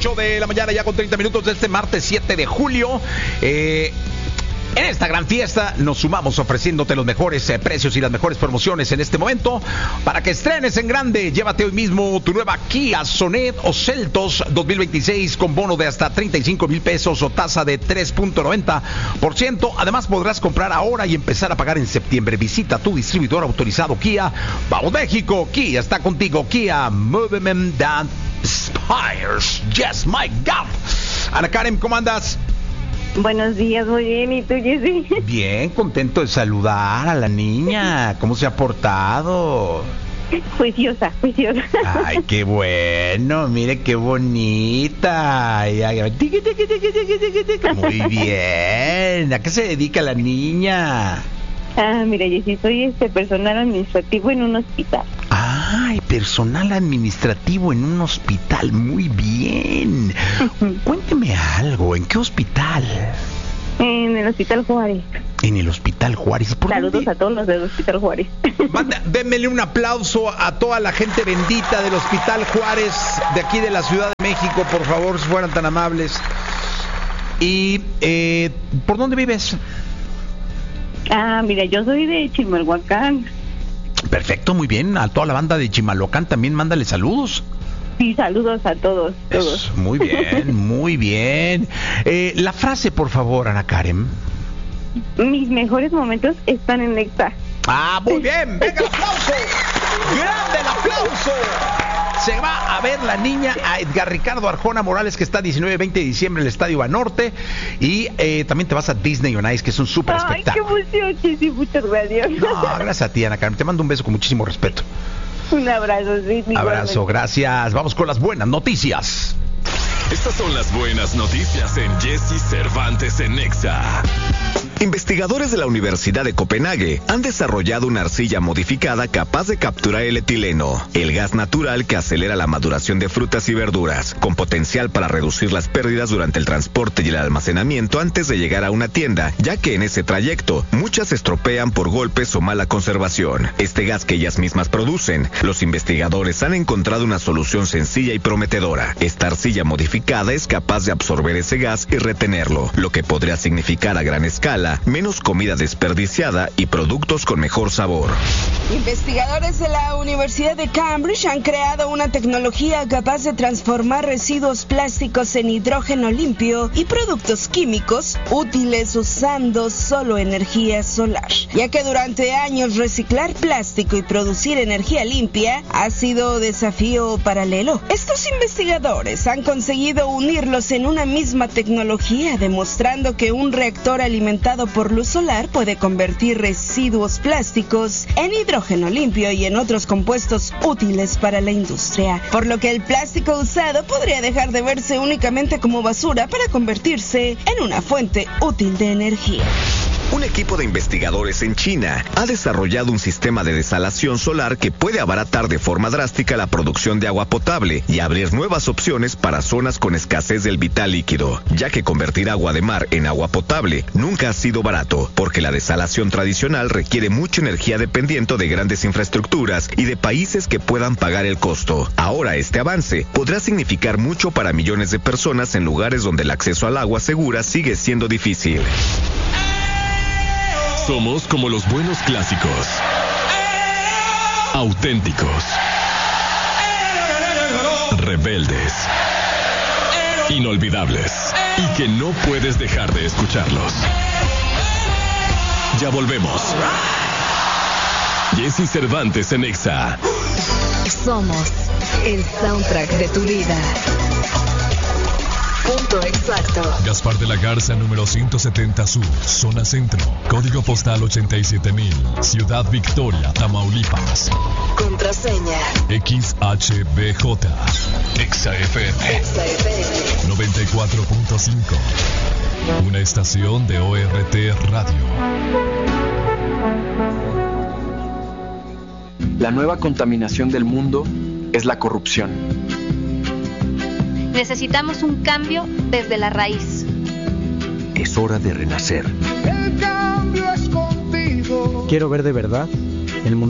8 de la mañana ya con 30 minutos de este martes 7 de julio. En esta gran fiesta nos sumamos ofreciéndote los mejores precios y las mejores promociones en este momento para que estrenes en grande. Llévate hoy mismo tu nueva Kia Sonet o Seltos 2026 con bono de hasta 35,000 pesos o tasa de 3.90%. Además podrás comprar ahora y empezar a pagar en septiembre. Visita tu distribuidor autorizado Kia. ¡Vamos México! Kia está contigo. Kia Movement that inspires. Yes, my God. Ana Karen, ¿cómo andas? Buenos días, muy bien. ¿Y tú, Jessy? Bien, contento de saludar a la niña. ¿Cómo se ha portado? Juiciosa. Ay, qué bueno. Mire qué bonita. Muy bien. ¿A qué se dedica la niña? Mira, Jessy, soy personal administrativo en un hospital. Ay, personal administrativo en un hospital. Muy bien. Cuénteme algo. ¿En qué hospital? En el Hospital Juárez. En el Hospital Juárez. Saludos a todos los del Hospital Juárez. Démele un aplauso a toda la gente bendita del Hospital Juárez de aquí de la Ciudad de México, por favor, si fueran tan amables. Y, ¿por dónde vives? Mira, yo soy de Chimalhuacán. Perfecto, muy bien. A toda la banda de Chimalhuacán también mándale saludos. Sí, saludos a todos. Muy bien, muy bien. La frase, por favor, Ana Karen. Mis mejores momentos están en Nexa. Muy bien. Venga el aplauso. Grande el aplauso. Se va a ver la niña a Edgar Ricardo Arjona Morales, que está 19 y 20 de diciembre en el Estadio Banorte. Y también te vas a Disney on Ice, que es un súper espectáculo. ¡Ay, qué emoción, Jessy! Muchas gracias. No, gracias a ti, Ana Karen. Te mando un beso con muchísimo respeto. Un abrazo, sí. Abrazo, gracias. Vamos con las buenas noticias. Estas son las buenas noticias en Jessy Cervantes en Nexa. Investigadores de la Universidad de Copenhague han desarrollado una arcilla modificada capaz de capturar el etileno, el gas natural que acelera la maduración de frutas y verduras, con potencial para reducir las pérdidas durante el transporte y el almacenamiento antes de llegar a una tienda, ya que en ese trayecto muchas se estropean por golpes o mala conservación. Este gas que ellas mismas producen, los investigadores han encontrado una solución sencilla y prometedora. Esta arcilla modificada es capaz de absorber ese gas y retenerlo, lo que podría significar a gran escala menos comida desperdiciada y productos con mejor sabor. Investigadores de la Universidad de Cambridge han creado una tecnología capaz de transformar residuos plásticos en hidrógeno limpio y productos químicos útiles usando solo energía solar, ya que durante años reciclar plástico y producir energía limpia ha sido desafío paralelo. Estos investigadores han conseguido unirlos en una misma tecnología, demostrando que un reactor alimentado por luz solar puede convertir residuos plásticos en hidrógeno limpio y en otros compuestos útiles para la industria, por lo que el plástico usado podría dejar de verse únicamente como basura para convertirse en una fuente útil de energía. Un equipo de investigadores en China ha desarrollado un sistema de desalación solar que puede abaratar de forma drástica la producción de agua potable y abrir nuevas opciones para zonas con escasez del vital líquido, ya que convertir agua de mar en agua potable nunca ha sido barato, porque la desalación tradicional requiere mucha energía dependiendo de grandes infraestructuras y de países que puedan pagar el costo. Ahora este avance podrá significar mucho para millones de personas en lugares donde el acceso al agua segura sigue siendo difícil. Somos como los buenos clásicos. Auténticos. Rebeldes. Inolvidables. Y que no puedes dejar de escucharlos. Ya volvemos. Jessy Cervantes en Nexa. Somos el soundtrack de tu vida. Punto exacto. Gaspar de la Garza, número 170 Sur, zona centro, código postal 87,000, Ciudad Victoria, Tamaulipas. Contraseña XHBJ, XFM 94.5, una estación de ORT Radio. La nueva contaminación del mundo es la corrupción. Necesitamos un cambio desde la raíz. Es hora de renacer. El cambio es contigo. Quiero ver de verdad el mundo.